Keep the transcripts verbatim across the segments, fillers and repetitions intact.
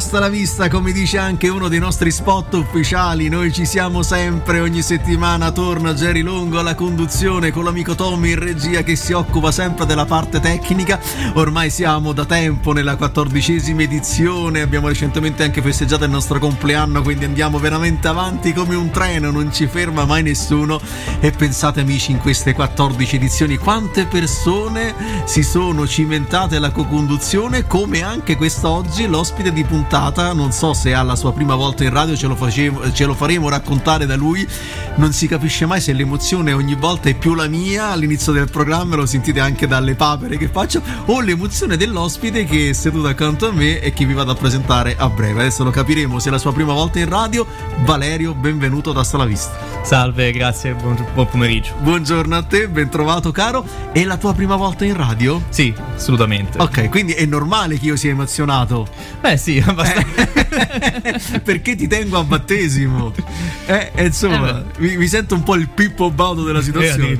Hasta la vista, come dice anche uno dei nostri spot ufficiali. Noi ci siamo sempre, ogni settimana torna Jerry Longo alla conduzione con l'amico Tommy in regia che si occupa sempre della parte tecnica. Ormai siamo da tempo nella quattordicesima edizione, abbiamo recentemente anche festeggiato il nostro compleanno, quindi andiamo veramente avanti come un treno, non ci ferma mai nessuno. E pensate amici, in queste quattordici edizioni quante persone si sono cimentate alla co-conduzione, come anche quest'oggi l'ospite di puntata, non so se ha la sua prima volta in radio, ce lo, facevo, ce lo faremo raccontare da lui. Non si capisce mai se l'emozione ogni volta è più la mia all'inizio del programma, lo sentite anche dalle papere che faccio, o l'emozione dell'ospite che è seduto accanto a me e che vi vado a presentare a breve. Adesso lo capiremo se è la sua prima volta in radio. Valerio, benvenuto da Hasta la vista. Salve, grazie, buon, buon pomeriggio. Buongiorno a te, ben trovato caro. È la tua prima volta in radio? Sì, assolutamente. Ok, quindi è normale che io sia emozionato? Beh sì, abbastanza. Eh, perché ti tengo a battesimo. Eh, insomma, eh, mi, mi sento un po' il Pippo Baudo della situazione.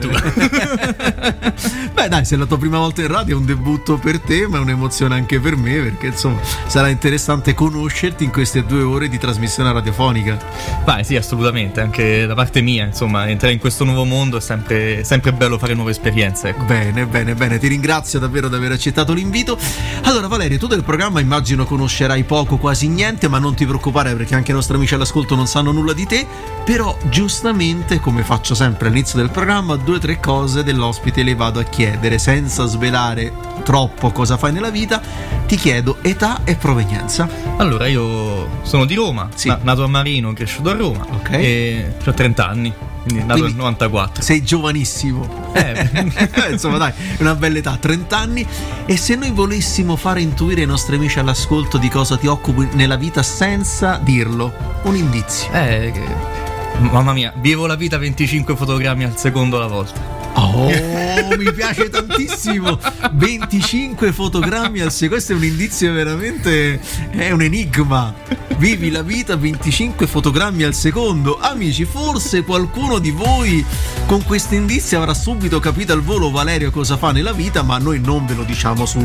Eh, Beh dai, se è la tua prima volta in radio è un debutto per te, ma è un'emozione anche per me, perché insomma sarà interessante conoscerti in queste due ore di trasmissione radiofonica. Beh sì, assolutamente, anche da parte mia, insomma, entrare in questo nuovo mondo è sempre, sempre bello fare nuove esperienze, ecco. Bene, bene, bene, ti ringrazio davvero di aver accettato l'invito. Allora Valerio, tu del programma immagino conoscerai poco, quasi niente, ma non ti preoccupare perché anche i nostri amici all'ascolto non sanno nulla di te. Però giustamente, come faccio sempre all'inizio del programma, due o tre cose dell'ospite le vado a chiedere senza svelare troppo cosa fai nella vita. Ti chiedo età e provenienza. Allora, io sono di Roma, sì. na- nato a Marino, cresciuto a Roma, ok, e ho trenta anni, quindi nato nel novantaquattro. Sei giovanissimo. Eh, insomma dai, è una bella età, trenta anni. E se noi volessimo fare intuire ai nostri amici all'ascolto di cosa ti occupi nella vita senza dirlo, un indizio. Eh, che... mamma mia, vivo la vita venticinque fotogrammi al secondo alla volta. Oh, mi piace tantissimo. venticinque fotogrammi al secondo. Questo è un indizio veramente, è un enigma. Vivi la vita venticinque fotogrammi al secondo. Amici, forse qualcuno di voi con questo indizio avrà subito capito al volo Valerio cosa fa nella vita, ma noi non ve lo diciamo su